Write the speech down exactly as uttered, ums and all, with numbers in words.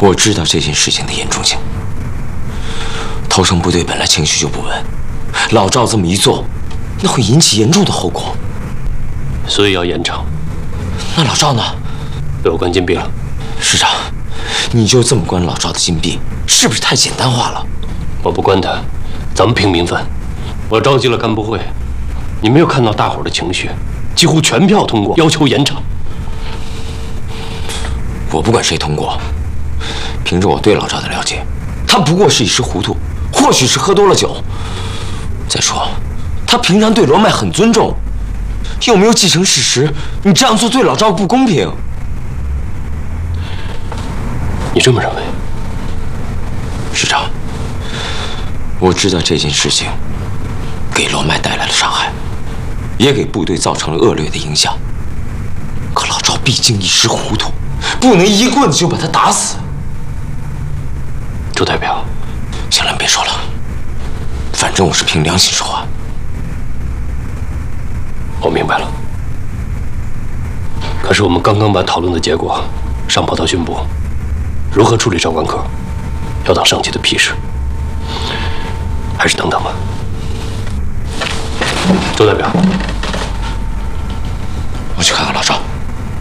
我知道这件事情的严重性。逃生部队本来情绪就不稳，老赵这么一做，那会引起严重的后果。 所以要严惩。 那老赵呢？ 被我关禁闭了。 师长，你就这么关老赵的禁闭，是不是太简单化了？ 我不关他，咱们平民分。我召集了干部会，你没有看到大伙儿的情绪，几乎全票通过，要求严惩。 我不管谁通过，凭着我对老赵的了解，他不过是一时糊涂，或许是喝多了酒。再说，他平常对罗麦很尊重，又没有继承事实，你这样做对老赵不公平。 你这么认为？ 师长，我知道这件事情给罗麦带来了伤害，也给部队造成了恶劣的影响。可老赵毕竟一时糊涂，不能一棍子就把他打死。 朱代表， 行了，别说了，反正我是凭良心说话。 我明白了。可是我们刚刚把讨论的结果上报到军部，如何处理赵关科，要当上级的批示。还是等等吧。周代表， 我去看看老赵。